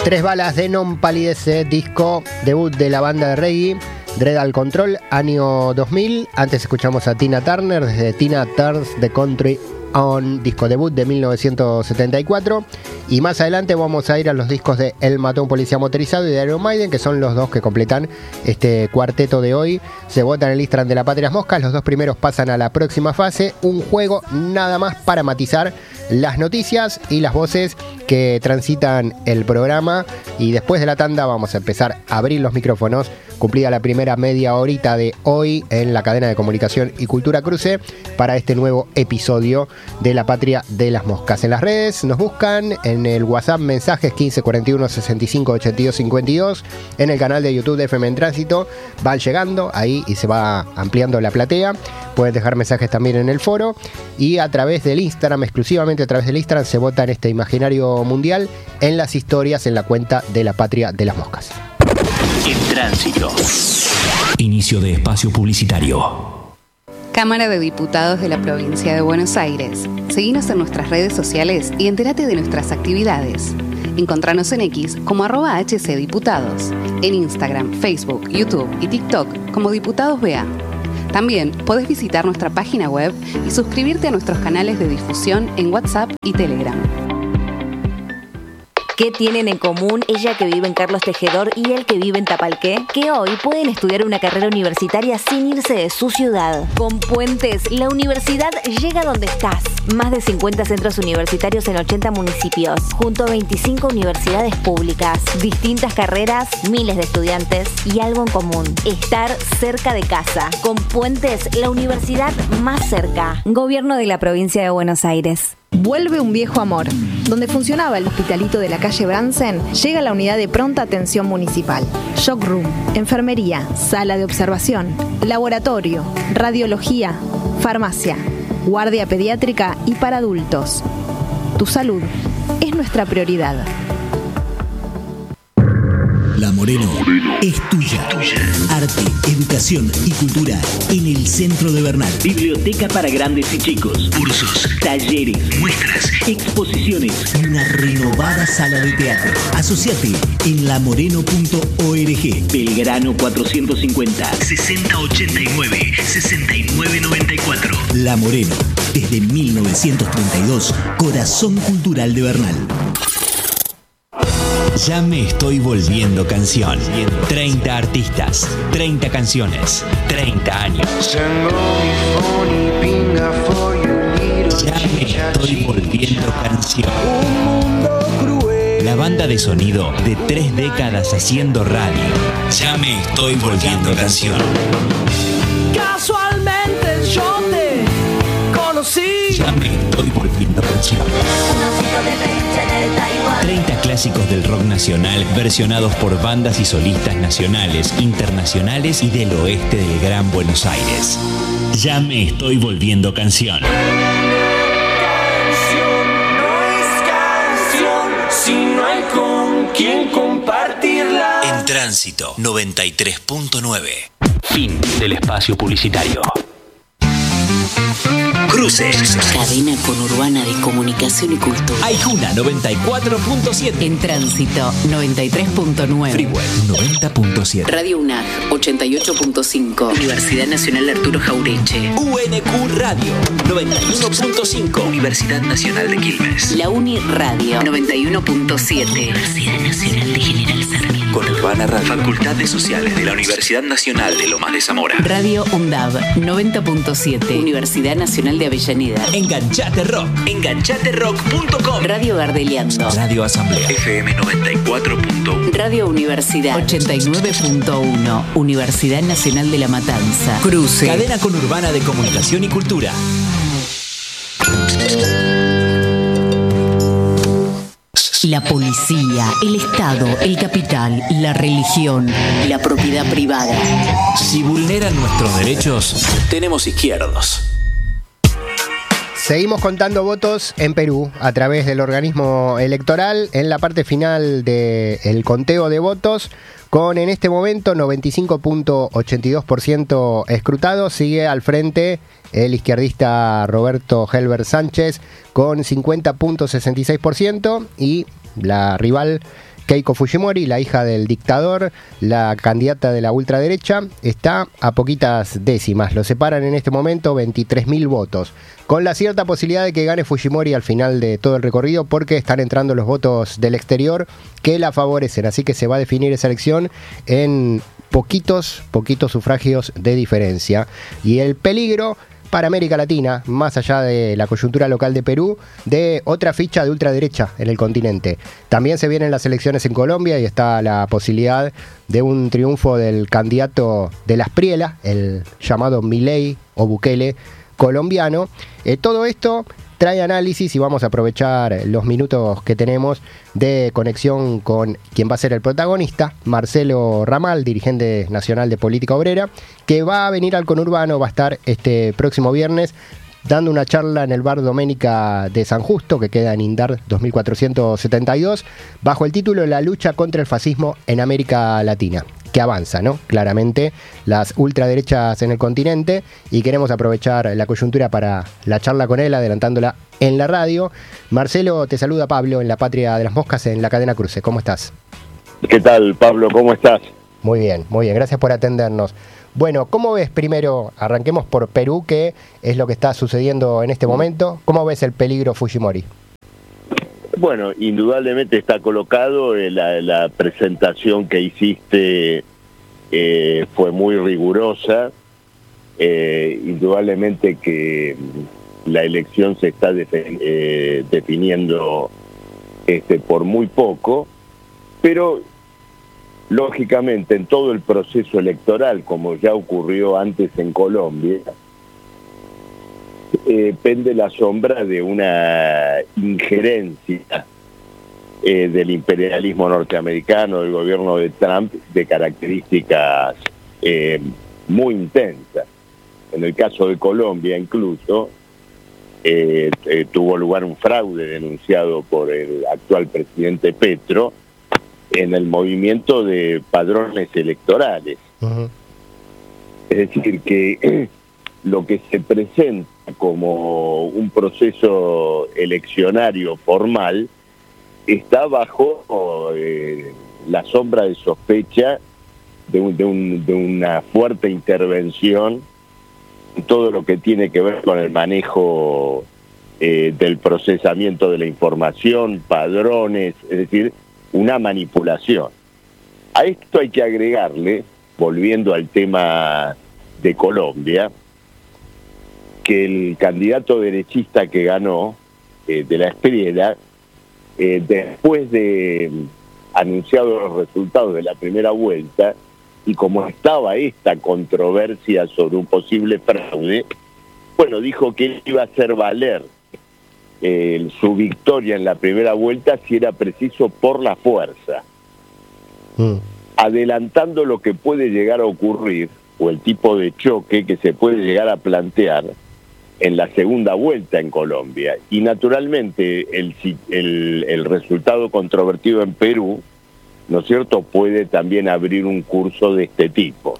Tres balas de Non Palidece, disco debut de la banda de reggae Dread al Control, año 2000. Antes escuchamos a Tina Turner desde Tina Turns the Country On, disco debut de 1974. Y más adelante vamos a ir a los discos de El Mató a un Policía Motorizado y de Iron Maiden, que son los dos que completan este cuarteto de hoy. Se vota en el Instagram de La Patria Las Moscas. Los dos primeros pasan a la próxima fase. Un juego nada más para matizar las noticias y las voces que transitan el programa. Y después de la tanda vamos a empezar a abrir los micrófonos, cumplida la primera media horita de hoy en la cadena de comunicación y cultura Cruce, para este nuevo episodio de La Patria de las Moscas. En las redes nos buscan, en el WhatsApp mensajes 15 41 65 82 52, en el canal de YouTube de FM en Tránsito van llegando ahí y se va ampliando la platea. Pueden dejar mensajes también en el foro y a través del Instagram, exclusivamente a través del Instagram, se vota en este imaginario mundial en las historias en la cuenta de La Patria de las Moscas. En Tránsito. Inicio de espacio publicitario. Cámara de Diputados de la Provincia de Buenos Aires. Seguinos en nuestras redes sociales y entérate de nuestras actividades. Encontranos en X como @HCDiputados, en Instagram, Facebook, YouTube y TikTok como Diputados BA. También podés visitar nuestra página web y suscribirte a nuestros canales de difusión en WhatsApp y Telegram. ¿Qué tienen en común ella que vive en Carlos Tejedor y él que vive en Tapalqué? Que hoy pueden estudiar una carrera universitaria sin irse de su ciudad. Con Puentes, la universidad llega donde estás. Más de 50 centros universitarios en 80 municipios, junto a 25 universidades públicas. Distintas carreras, miles de estudiantes y algo en común: estar cerca de casa. Con Puentes, la universidad más cerca. Gobierno de la Provincia de Buenos Aires. Vuelve un viejo amor. Donde funcionaba el hospitalito de la calle Bransen, llega la unidad de pronta atención municipal. Shock Room, enfermería, sala de observación, laboratorio, radiología, farmacia, guardia pediátrica y para adultos. Tu salud es nuestra prioridad. La Moreno es tuya. Arte, educación y cultura en el centro de Bernal. Biblioteca para grandes y chicos. Cursos, Talleres, muestras exposiciones. y una renovada sala de teatro. Asociate en lamoreno.org. Belgrano 450. 6089 6994. La Moreno, desde 1932, corazón cultural de Bernal. Ya me estoy volviendo canción. 30 artistas, 30 canciones, 30 años. Ya me estoy volviendo canción. La banda de sonido de 3 décadas haciendo radio. Ya me estoy volviendo canción. Casualmente yo te conocí. Ya me estoy volviendo canción. 30 clásicos del rock nacional versionados por bandas y solistas nacionales, internacionales y del oeste del Gran Buenos Aires. Ya me estoy volviendo canción. Canción no es canción si no hay con quien compartirla. En Tránsito 93.9. Fin del espacio publicitario. Cruces. Cadena conurbana de comunicación y cultura. Aijuna 94.7. En Tránsito 93.9. Freeway 90.7. Radio UNAG 88.5. Universidad Nacional Arturo Jaureche. UNQ Radio 91.5. Universidad Nacional de Quilmes. La Uni Radio 91.7. Universidad Nacional de General Sarmiento. Conurbana Radio. Facultad de Sociales de la Universidad Nacional de Lomas de Zamora. Radio UNDAB 90.7. Universidad Nacional de Avellaneda. Enganchate Rock. Enganchaterock.com. Radio Gardeliando. Radio Asamblea. FM 94.1. Radio Universidad 89.1. Universidad Nacional de La Matanza. Cruce. Cadena conurbana de comunicación y cultura. La policía, el Estado, el capital, la religión, la propiedad privada. Si vulneran nuestros derechos, tenemos izquierdos. Seguimos contando votos en Perú a través del organismo electoral en la parte final del conteo de votos, con en este momento 95.82% escrutados. Sigue al frente el izquierdista Roberto Helber Sánchez con 50.66% y la rival Keiko Fujimori, la hija del dictador, la candidata de la ultraderecha, está a poquitas décimas. Lo separan en este momento 23.000 votos, con la cierta posibilidad de que gane Fujimori al final de todo el recorrido, porque están entrando los votos del exterior que la favorecen. Así que se va a definir esa elección en poquitos sufragios de diferencia. Y el peligro para América Latina, más allá de la coyuntura local de Perú, de otra ficha de ultraderecha en el continente. También se vienen las elecciones en Colombia y está la posibilidad de un triunfo del candidato de las Prielas, el llamado Milei o Bukele colombiano. Todo esto trae análisis y vamos a aprovechar los minutos que tenemos de conexión con quien va a ser el protagonista, Marcelo Ramal, dirigente nacional de Política Obrera, que va a venir al conurbano, va a estar este próximo viernes dando una charla en el bar Doménica de San Justo, que queda en Indar 2472, bajo el título La lucha contra el fascismo en América Latina, que avanza, ¿no? Claramente las ultraderechas en el continente, y queremos aprovechar la coyuntura para la charla con él, adelantándola en la radio. Marcelo, te saluda Pablo en La Patria de las Moscas en la cadena Cruce. ¿Cómo estás? ¿Qué tal, Pablo? ¿Cómo estás? Muy bien, gracias por atendernos. Bueno, ¿cómo ves primero, arranquemos por Perú, qué es lo que está sucediendo en este momento? ¿Cómo ves el peligro Fujimori? Bueno, indudablemente está colocado, la presentación que hiciste fue muy rigurosa, indudablemente que la elección se está definiendo por muy poco, pero lógicamente en todo el proceso electoral, como ya ocurrió antes en Colombia, pende la sombra de una injerencia del imperialismo norteamericano, del gobierno de Trump, de características muy intensas. En el caso de Colombia incluso tuvo lugar un fraude denunciado por el actual presidente Petro en el movimiento de padrones electorales. Uh-huh. Es decir, que lo que se presenta como un proceso eleccionario formal está bajo la sombra de sospecha de una fuerte intervención en todo lo que tiene que ver con el manejo del procesamiento de la información, padrones, es decir, una manipulación. A esto hay que agregarle, volviendo al tema de Colombia, que el candidato derechista que ganó, de la Espriella, después de anunciados los resultados de la primera vuelta, y como estaba esta controversia sobre un posible fraude, bueno, dijo que él iba a hacer valer su victoria en la primera vuelta si era preciso por la fuerza, adelantando lo que puede llegar a ocurrir o el tipo de choque que se puede llegar a plantear en la segunda vuelta en Colombia. Y naturalmente el resultado controvertido en Perú, ¿no es cierto?, puede también abrir un curso de este tipo.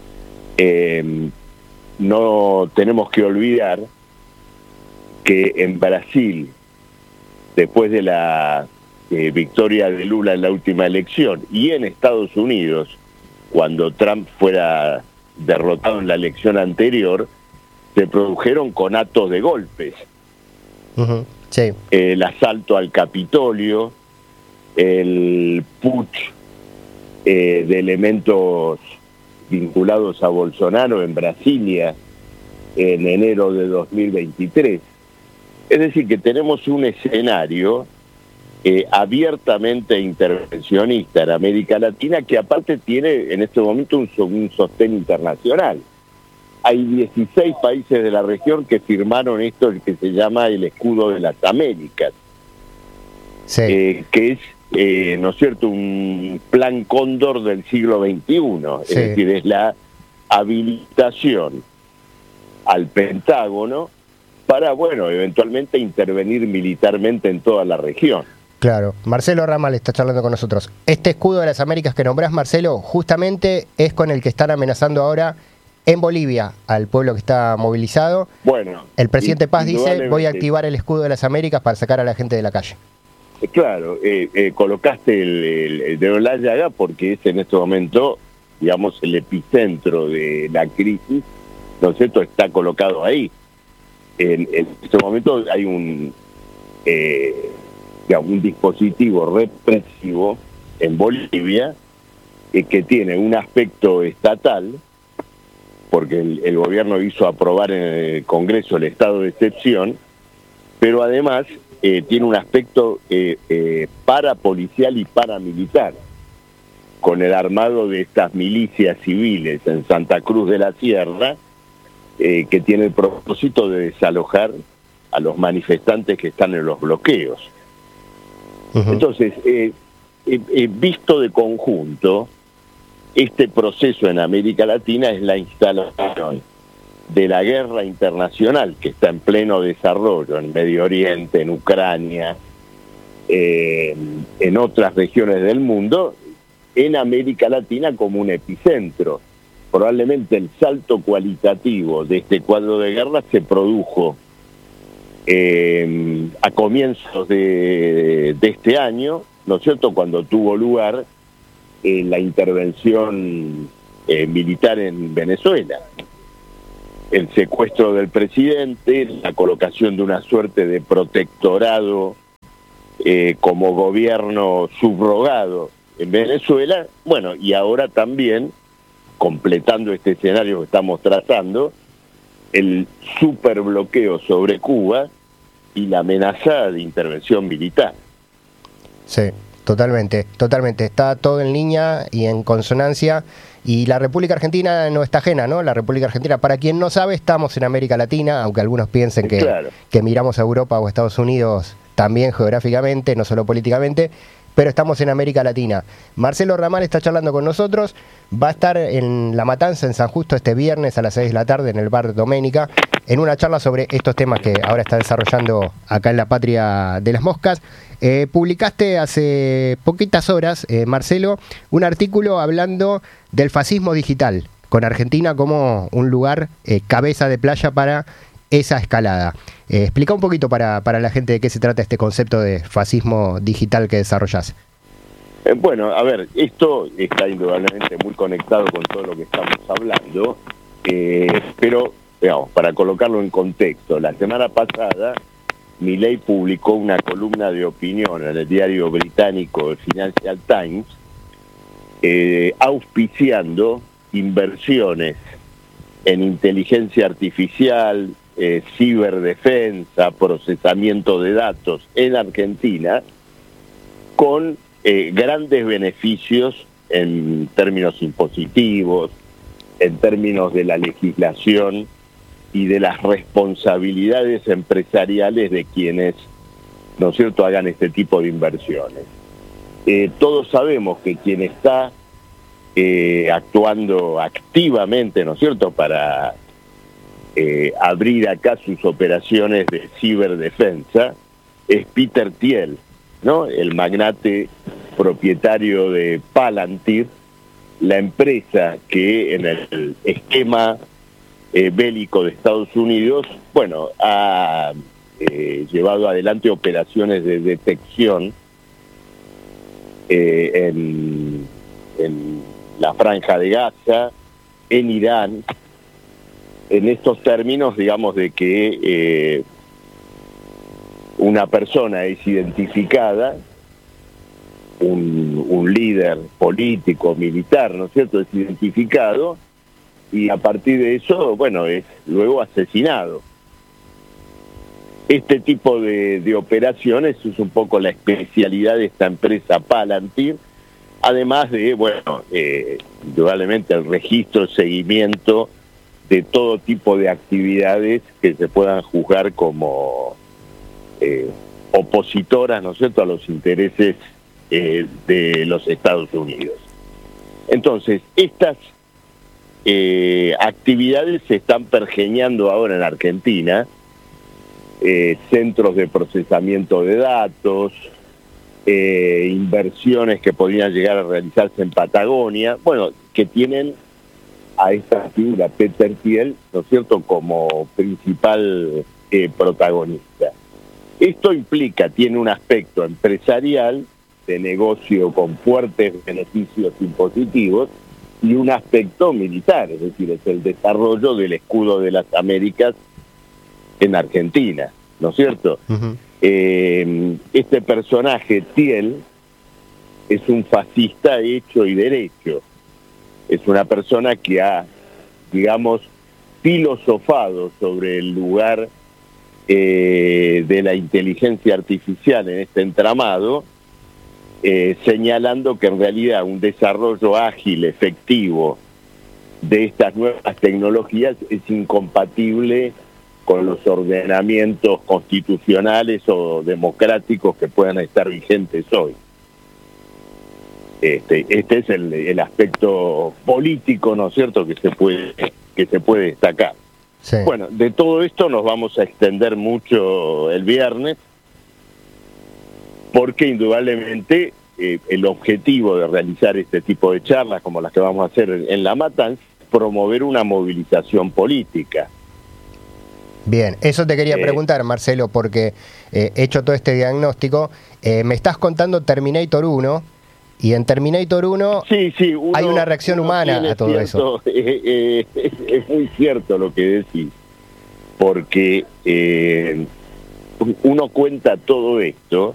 No tenemos que olvidar que en Brasil, después de la victoria de Lula en la última elección, y en Estados Unidos, cuando Trump fuera derrotado en la elección anterior, se produjeron conatos de golpes. Uh-huh. Sí. El asalto al Capitolio, el putsch de elementos vinculados a Bolsonaro en Brasilia en enero de 2023. Es decir, que tenemos un escenario abiertamente intervencionista en América Latina, que aparte tiene en este momento un sostén internacional. Hay 16 países de la región que firmaron esto que se llama el Escudo de las Américas, sí. Que es, ¿no es cierto?, un plan cóndor del siglo XXI, sí. Es decir, es la habilitación al Pentágono para, bueno, eventualmente intervenir militarmente en toda la región. Claro. Marcelo Ramal está charlando con nosotros. Este Escudo de las Américas que nombrás, Marcelo, justamente es con el que están amenazando ahora en Bolivia al pueblo que está movilizado. Bueno, el presidente Paz dice, voy a activar el Escudo de las Américas para sacar a la gente de la calle. Claro, colocaste el dedo en la llaga porque es en este momento, digamos, el epicentro de la crisis, ¿no es cierto?, está colocado ahí. En este momento hay un dispositivo represivo en Bolivia que tiene un aspecto estatal, porque el gobierno hizo aprobar en el Congreso el estado de excepción, pero además tiene un aspecto parapolicial y paramilitar, con el armado de estas milicias civiles en Santa Cruz de la Sierra, que tiene el propósito de desalojar a los manifestantes que están en los bloqueos. Uh-huh. Entonces, visto de conjunto, este proceso en América Latina es la instalación de la guerra internacional que está en pleno desarrollo en Medio Oriente, en Ucrania, en otras regiones del mundo, en América Latina como un epicentro. Probablemente el salto cualitativo de este cuadro de guerra se produjo a comienzos de este año, ¿no es cierto?, cuando tuvo lugar la intervención militar en Venezuela. El secuestro del presidente, la colocación de una suerte de protectorado como gobierno subrogado en Venezuela, bueno, y ahora también, completando este escenario que estamos trazando, el superbloqueo sobre Cuba y la amenaza de intervención militar. Sí, totalmente. Está todo en línea y en consonancia. Y la República Argentina no está ajena, ¿no? La República Argentina, para quien no sabe, estamos en América Latina, aunque algunos piensen que miramos a Europa o Estados Unidos también geográficamente, no solo políticamente, pero estamos en América Latina. Marcelo Ramal está charlando con nosotros, va a estar en La Matanza, en San Justo, este viernes a las 6 de la tarde en el bar Doménica, en una charla sobre estos temas que ahora está desarrollando acá en la Patria de las Moscas. Publicaste hace poquitas horas, Marcelo, un artículo hablando del fascismo digital, con Argentina como un lugar cabeza de playa para esa escalada. Explica un poquito para la gente de qué se trata este concepto de fascismo digital que desarrollás. Bueno, a ver, esto está indudablemente muy conectado con todo lo que estamos hablando, pero, digamos, para colocarlo en contexto, la semana pasada Milei publicó una columna de opinión en el diario británico Financial Times, auspiciando inversiones en inteligencia artificial, ciberdefensa, procesamiento de datos en Argentina, con grandes beneficios en términos impositivos, en términos de la legislación y de las responsabilidades empresariales de quienes, ¿no es cierto?, hagan este tipo de inversiones. Todos sabemos que quien está actuando activamente, ¿no es cierto?, para abrir acá sus operaciones de ciberdefensa, es Peter Thiel, ¿no?, el magnate propietario de Palantir, la empresa que en el esquema bélico de Estados Unidos, bueno, ha llevado adelante operaciones de detección en la Franja de Gaza, en Irán, en estos términos, digamos, de que una persona es identificada, un líder político, militar, ¿no es cierto?, es identificado, y a partir de eso, bueno, es luego asesinado. Este tipo de operaciones es un poco la especialidad de esta empresa Palantir, además de, bueno, indudablemente el registro, seguimiento de todo tipo de actividades que se puedan juzgar como opositoras, ¿no es cierto?, a los intereses de los Estados Unidos. Entonces, estas actividades se están pergeñando ahora en Argentina, centros de procesamiento de datos, inversiones que podrían llegar a realizarse en Patagonia, bueno, que tienen a esta figura, Peter Thiel, ¿no es cierto?, como principal protagonista. Esto tiene un aspecto empresarial, de negocio con fuertes beneficios impositivos, y un aspecto militar, es decir, es el desarrollo del escudo de las Américas en Argentina, ¿no es cierto? Ujú. Este personaje, Thiel, es un fascista hecho y derecho. Es una persona que ha, digamos, filosofado sobre el lugar de la inteligencia artificial en este entramado, señalando que en realidad un desarrollo ágil, efectivo de estas nuevas tecnologías es incompatible con los ordenamientos constitucionales o democráticos que puedan estar vigentes hoy. Este es el aspecto político, ¿no es cierto?, que se puede destacar. Sí. Bueno, de todo esto nos vamos a extender mucho el viernes, porque indudablemente el objetivo de realizar este tipo de charlas como las que vamos a hacer en La Matanza es promover una movilización política. Bien, eso te quería preguntar, Marcelo, porque hecho todo este diagnóstico, me estás contando Terminator 1, y en Terminator 1 sí, hay una reacción humana a todo eso. Es muy cierto lo que decís, porque uno cuenta todo esto